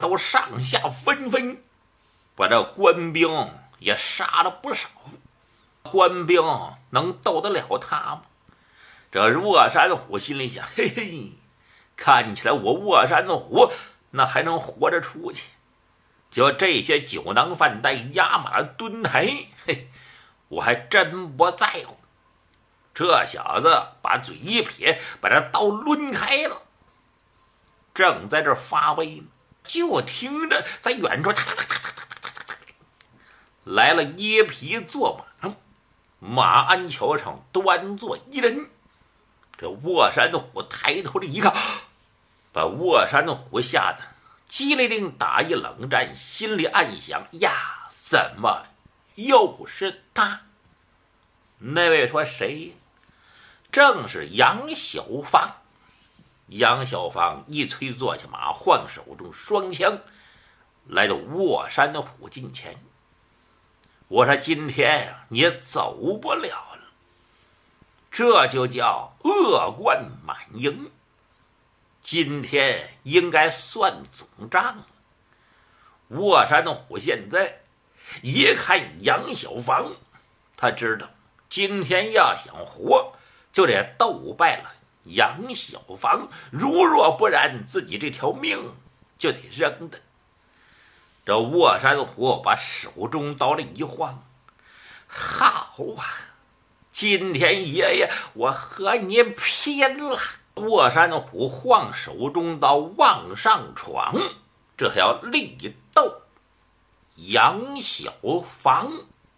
都上下纷纷，把这官兵也杀了不少。官兵能斗得了他吗？这卧山虎心里想，嘿嘿，看起来我卧山虎那还能活着出去。就这些酒囊饭袋、压马蹲台，嘿，我还真不在乎。这小子把嘴一撇，把这刀抡开了，正在这发威呢，就听着在远处来了耶皮坐马，马鞍桥上端坐一人。这卧山虎抬头一看，把卧山虎吓得机灵灵打一冷战，心里暗想呀，怎么又是他？那位说谁？正是杨小芳。杨小芳一催坐下马，晃手中双枪，来到卧山虎近前。我说今天呀，你走不了了，这就叫恶贯满盈。今天应该算总账了。卧山虎现在一看杨小芳，他知道今天要想活，就得斗败了杨小芳，如若不然，自己这条命就得扔的。这卧山虎把手中刀了一晃，好啊，今天爷爷我和你拼了！卧山虎晃手中刀往上闯，这还要力斗杨小芳。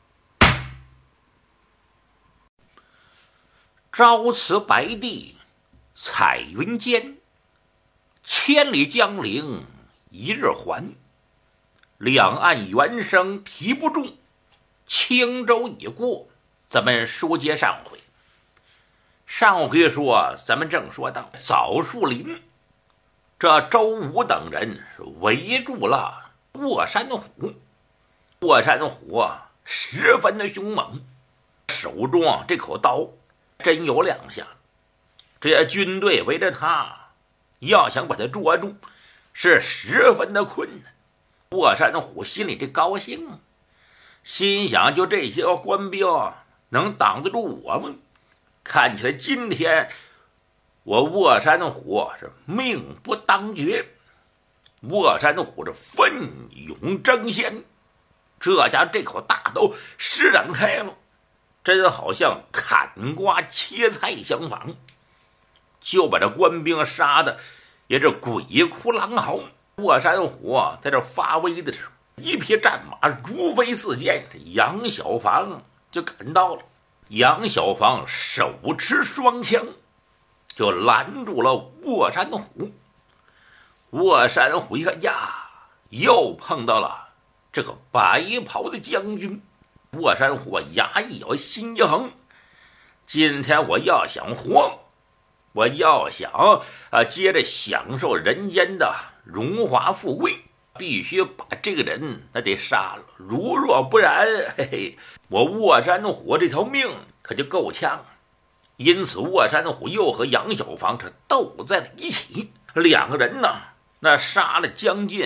朝辞白帝彩云间，千里江陵一日还。两岸猿声啼不住，轻舟已过。咱们书接上回。上回说咱们正说到枣树林，这周武等人是围住了卧山虎。卧山虎啊，十分的凶猛，手中这口刀真有两下。这些军队围着他，要想把他捉住，是十分的困难。卧山虎心里这高兴，心想就这些官兵能挡得住我吗？看起来今天我卧山虎是命不当绝。卧山虎是奋勇争先，这家这口大刀施展开了，真好像砍瓜切菜相仿，就把这官兵杀的也是鬼哭狼嚎。卧山虎在这发威的时候，一匹战马如飞似箭，这杨小芳就赶到了。杨小芳手持双枪，就拦住了卧山虎。卧山虎一看呀，又碰到了这个白袍的将军。卧山虎牙一咬，心一横，今天我要想活，我要想接着享受人间的荣华富贵，必须把这个人那得杀了，如若不然，嘿嘿，我卧山虎这条命可就够呛。因此卧山虎又和杨小芳这斗在了一起，两个人呢那杀了将近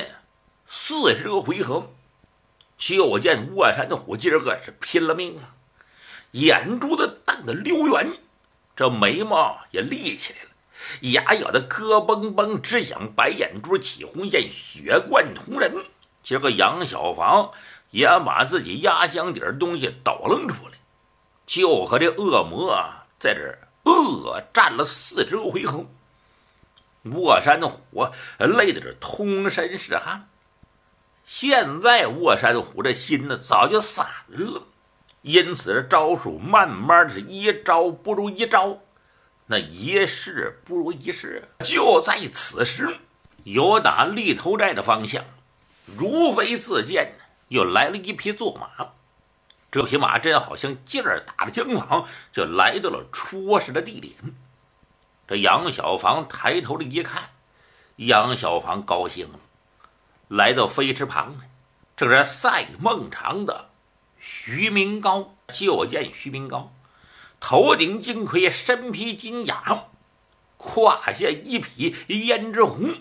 40个回合。就见卧山虎今儿个是拼了命了，眼珠子瞪得溜圆，这眉毛也立起来了，牙咬得咯嘣嘣直响，白眼珠起红线，血贯瞳仁。今儿个杨小芳也把自己压箱底儿东西抖楞出来，就和这恶魔在这儿恶战了40个回合。卧山虎累得是通身是汗。现在卧山虎这心呢早就散了，因此这招数慢慢的是一招不如一招，那一事不如一事。就在此时，有打立头寨的方向如飞似箭，又来了一匹坐马。这匹马真好像劲儿打了江坊，就来到了出事的地点。这杨小芳抬头的一看，杨小芳高兴了，来到飞池旁，正是赛孟尝的徐明高。就见徐明高头顶金盔，身披金甲，胯下一匹胭脂红，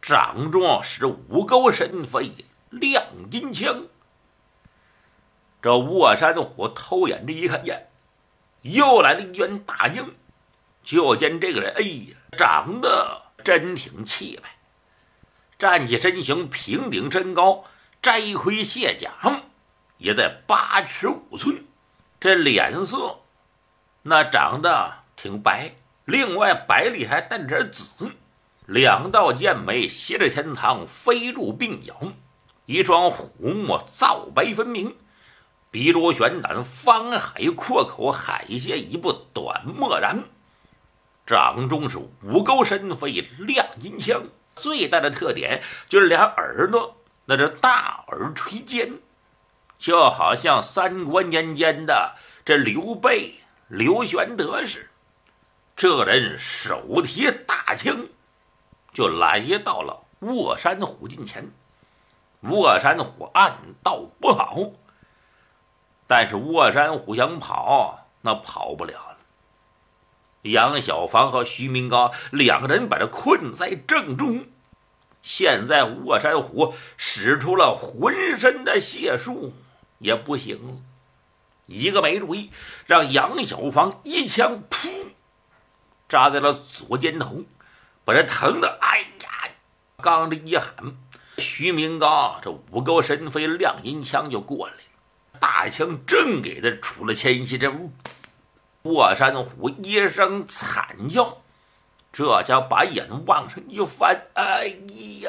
掌中是五钩神飞亮银枪。这卧山虎偷眼这一看，呀，又来了一员大将。就见这个人，哎呀，长得真挺气派，站起身形，平顶身高，摘盔卸甲，也在8尺5寸。这脸色那长得挺白，另外白里还带点紫，两道剑眉斜着天堂，飞入鬓角，一双虎目皂白分明，鼻如悬胆，方海阔口，海蟹一步短漠然。掌中是五钩神飞亮银枪，最大的特点就是俩耳朵那是大耳垂尖，就好像3国年间的这刘备刘玄德似的。这人手提大枪，就来到了卧山虎近前。卧山虎暗道不好，但是卧山虎想跑，那跑不了了。杨小房和徐明高两个人把他困在正中。现在卧山虎使出了浑身的解数也不行了，一个没注意，让杨小房一枪噗扎在了左肩头，把他疼的哎呀！刚这一喊，徐明高这五钩神飞亮银枪就过来了，大枪正给他出了前息，这卧山虎一声惨叫，这叫把眼往上一翻，哎呀！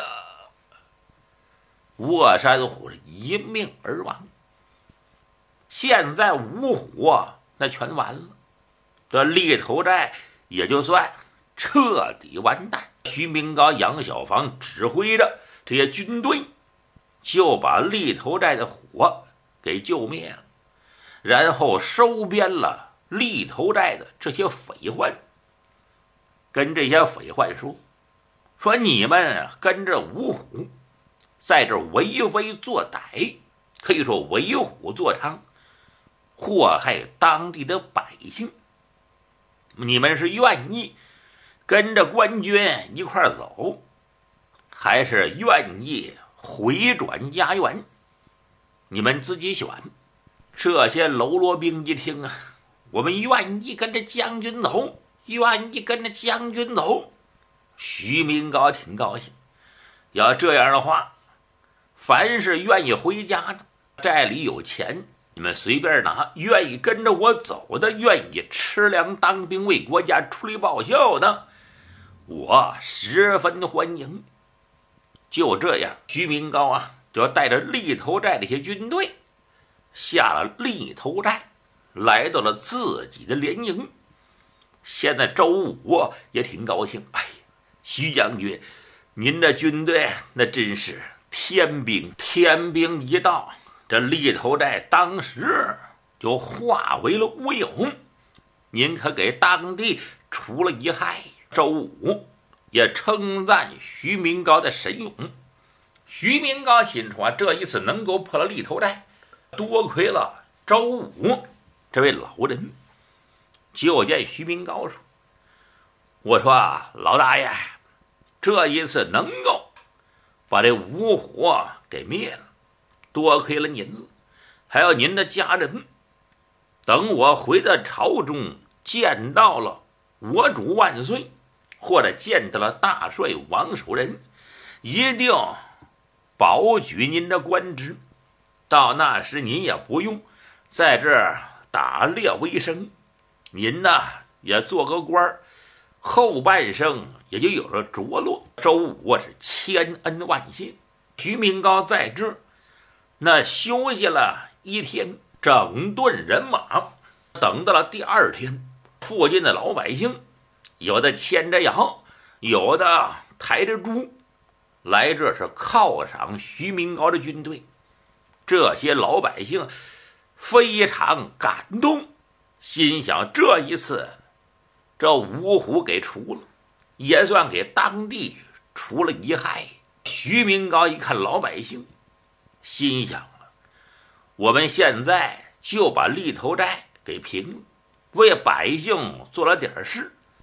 卧山虎是一命而亡。现在五虎那全完了，这立头寨也就算彻底完蛋。徐明高、杨小房指挥着这些军队，就把立头寨的火给救灭了，然后收编了立头寨的这些匪患，跟这些匪患说你们跟着五虎在这为非作歹，可以说为虎作伥，祸害当地的百姓。你们是愿意跟着官军一块走，还是愿意回转家园？你们自己选。这些喽啰兵一听啊，我们愿意跟着将军走，愿意跟着将军走。徐明高挺高兴，要这样的话，凡是愿意回家的，寨里有钱，你们随便拿，愿意跟着我走的，愿意吃粮当兵为国家出力报效的，我十分欢迎。就这样，徐明高啊，就带着立头寨这些军队下了立头寨，来到了自己的连营。现在周武也挺高兴，哎呀，徐将军，您的军队那真是天兵，天兵一到，这立头寨当时就化为了乌有，您可给当地除了一害。周武也称赞徐明高的神勇。徐明高心说，这一次能够破了立头寨，多亏了周武这位老人。就见徐明高说，我说老大爷，这一次能够把这五虎给灭了，多亏了您了，还有您的家人。等我回到朝中，见到了我主万岁，或者见到了大帅王守仁，一定保举您的官职。到那时您也不用在这儿打猎为生，您呢也做个官，后半生也就有了着落。周武是千恩万谢。徐明高在这那休息了一天，整顿人马。等到了第二天，附近的老百姓有的牵着羊，有的抬着猪，来这是犒赏徐明高的军队。这些老百姓非常感动，心想这一次这五虎给除了，也算给当地除了一害。徐明高一看老百姓，心想了，我们现在就把立头寨给平了，为百姓做了点事，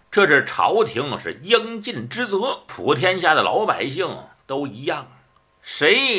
这是朝廷是应尽之责，普天下的老百姓都一样，谁